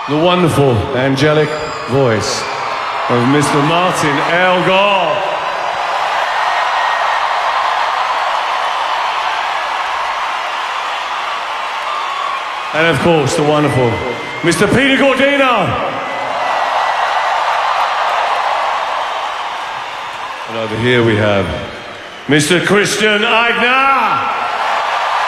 the wonderful angelic voice of Mr. Martin Elgar. And of course, the wonderful Mr. Peter Gordino. And over here we have Mr. Christian Eigner.